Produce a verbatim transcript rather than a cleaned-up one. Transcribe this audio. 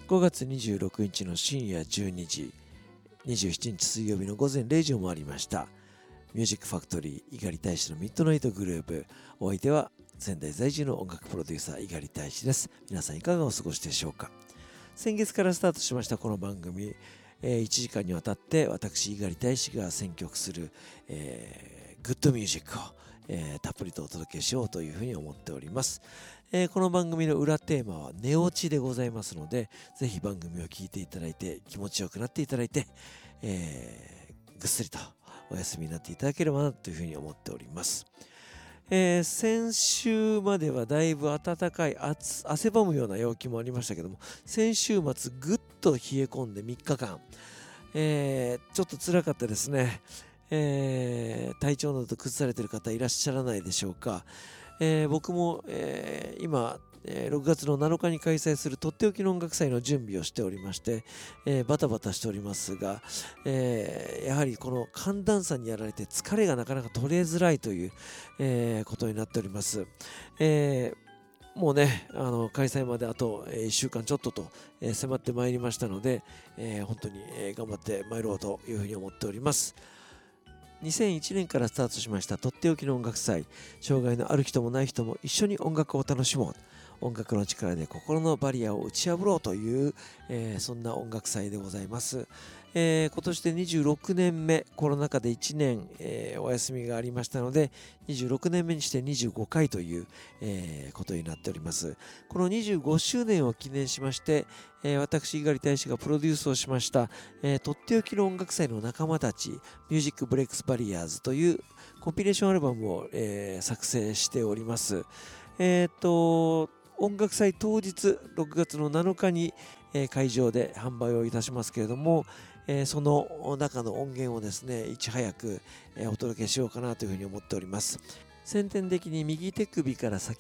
ごがつにじゅうろくにちの深夜じゅうにじ、にじゅうしちにち水曜日の午前れいじを回りました。ミュージックファクトリー猪狩大使のミッドナイトグループ。お相手は仙台在住の音楽プロデューサー猪狩大使です。皆さんいかがお過ごしでしょうか。先月からスタートしましたこの番組、えー、いちじかんにわたって私猪狩大使が選曲する、えー、グッドミュージックを、えー、たっぷりとお届けしようというふうに思っております。えー、この番組の裏テーマは寝落ちでございますので、ぜひ番組を聞いていただいて気持ちよくなっていただいて、えー、ぐっすりとお休みになっていただければなというふうに思っております。えー、先週まではだいぶ暖かい汗ばむような陽気もありましたけども、先週末ぐっと冷え込んでみっかかん、えー、ちょっと辛かったですね。えー、体調など崩されている方いらっしゃらないでしょうか。えー、僕も、えー、今、えー、ろくがつのなのかに開催するとっておきの音楽祭の準備をしておりまして、えー、バタバタしておりますが、えー、やはりこの寒暖差にやられて疲れがなかなか取れづらいという、えー、ことになっております。えー、もうね、あの開催まであといっしゅうかんちょっとと、えー、迫ってまいりましたので、えー、本当に、えー、頑張ってまいろうというふうに思っております。にせんいちねんからスタートしましたとっておきの音楽祭。障害のある人もない人も一緒に音楽を楽しもう。音楽の力で心のバリアを打ち破ろうという、えー、そんな音楽祭でございます。えー、今年でにじゅうろくねんめ、コロナ禍でいちねん、えー、お休みがありましたので、にじゅうろくねんめにしてにじゅうごかいという、えー、ことになっております。このにじゅうごしゅうねんを記念しまして、えー、私、猪狩大使がプロデュースをしました、えー、とっておきの音楽祭の仲間たち、ミュージックブレイクスバリアーズというコンピレーションアルバムを、えー、作成しております。えっと、音楽祭当日ろくがつのなのかに、えー、会場で販売をいたしますけれども、えー、その中の音源をですねいち早く、えー、お届けしようかなというふうに思っております。先天的に右手首から先